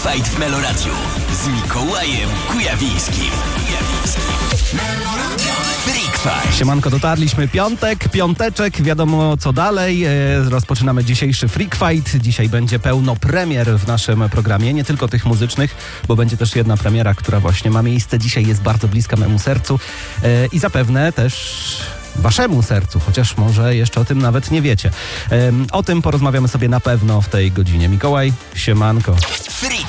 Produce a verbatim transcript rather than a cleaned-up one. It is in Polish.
Fight w Meloradiu z Mikołajem Kujawińskim. Freak Fight. Siemanko, dotarliśmy. Piątek, piąteczek, wiadomo co dalej. E, rozpoczynamy dzisiejszy Freak Fight. Dzisiaj będzie pełno premier w naszym programie, nie tylko tych muzycznych, bo będzie też jedna premiera, która właśnie ma miejsce dzisiaj, jest bardzo bliska memu sercu e, i zapewne też waszemu sercu, chociaż może jeszcze o tym nawet nie wiecie. E, o tym porozmawiamy sobie na pewno w tej godzinie. Mikołaj, siemanko. Freak